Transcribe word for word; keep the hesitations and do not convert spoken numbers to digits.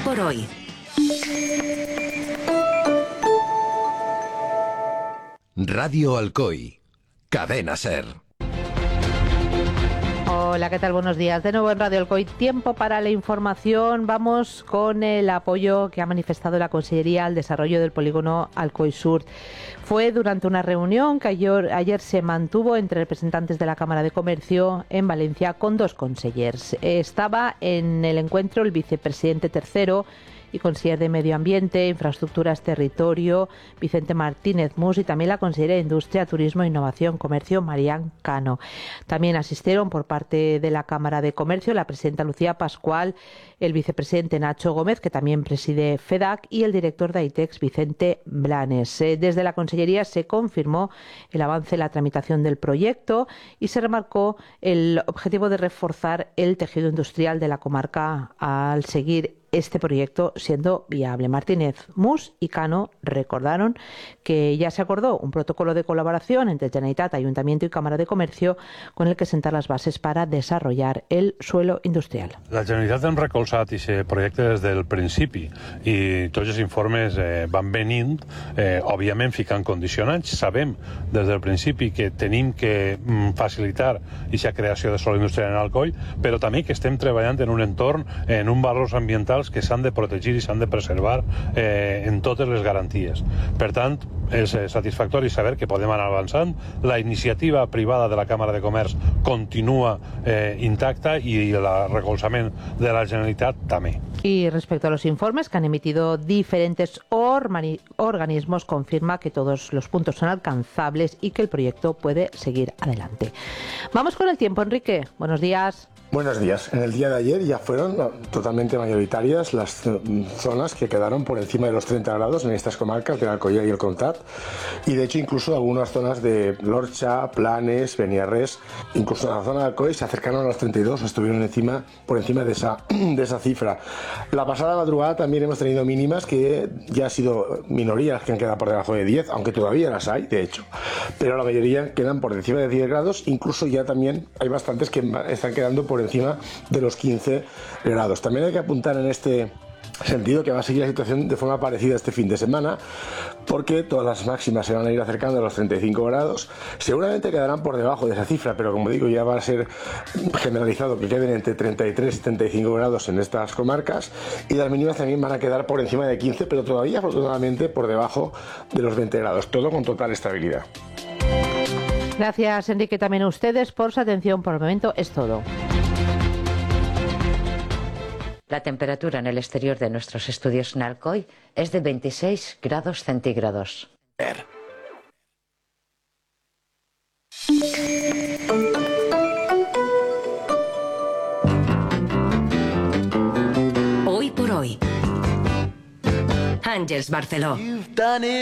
por hoy. Radio Alcoy, Cadena Ser. Hola, ¿qué tal? Buenos días. De nuevo en Radio Alcoy, tiempo para la información. Vamos con el apoyo que ha manifestado la Consellería al desarrollo del polígono Alcoy Sur. Fue durante una reunión que ayer, ayer se mantuvo entre representantes de la Cámara de Comercio en Valencia con dos consellers. Estaba en el encuentro el vicepresidente tercero y conseller de Medio Ambiente, Infraestructuras, Territorio, Vicente Martínez Mus, y también la consellera de Industria, Turismo, Innovación, Comercio, Marián Cano. También asistieron por parte de la Cámara de Comercio la presidenta Lucía Pascual, el vicepresidente Nacho Gómez, que también preside FEDAC, y el director de AITEX, Vicente Blanes. Desde la Consellería se confirmó el avance en la tramitación del proyecto y se remarcó el objetivo de reforzar el tejido industrial de la comarca al seguir este proyecto siendo viable. Martínez Mus y Cano recordaron que ya se acordó un protocolo de colaboración entre Generalitat, Ayuntamiento y Cámara de Comercio con el que sentar las bases para desarrollar el suelo industrial. La Generalitat hem recolzat aquest projecte des del principi i tots els informes eh, van venint, eh, òbviament ficant condicionants. Sabem des del principi que tenim que mm, facilitar aquesta creació de sòl industrial en Alcoi, però també que estem treballant en un entorn, en un valors ambientals que s'han de protegir i s'han de preservar eh, en totes les garanties. Per tant, és satisfactori saber que podem anar avançant. La iniciativa privada de la Cámara de Comerç continua eh, intacta i el recolzament de la Generalitat també. Y respecto a los informes que han emitido diferentes organismos, confirma que todos los puntos son alcanzables y que el proyecto puede seguir adelante. Vamos con el tiempo, Enrique. Buenos días. Buenos días. En el día de ayer ya fueron totalmente mayoritarias las zonas que quedaron por encima de los treinta grados en estas comarcas del Alcoyer y el Comtat, y de hecho incluso algunas zonas de Lorcha, Planes, Beniarrés, incluso en la zona de Alcoy se acercaron a los treinta y dos, estuvieron encima, por encima de esa, de esa cifra. La pasada madrugada también hemos tenido mínimas que ya han sido minorías que han quedado por debajo de diez, aunque todavía las hay, de hecho, pero la mayoría quedan por encima de diez grados, incluso ya también hay bastantes que están quedando por encima de los quince grados. También hay que apuntar en este sentido que va a seguir la situación de forma parecida este fin de semana, porque todas las máximas se van a ir acercando a los treinta y cinco grados, seguramente quedarán por debajo de esa cifra, pero como digo, ya va a ser generalizado que queden entre treinta y tres y treinta y cinco grados en estas comarcas, y las mínimas también van a quedar por encima de quince, pero todavía afortunadamente por debajo de los veinte grados, todo con total estabilidad. Gracias, Enrique, también a ustedes por su atención. Por el momento es todo. La temperatura en el exterior de nuestros estudios en Alcoy es de veintiséis grados centígrados. Hoy por hoy. Àngels Barceló.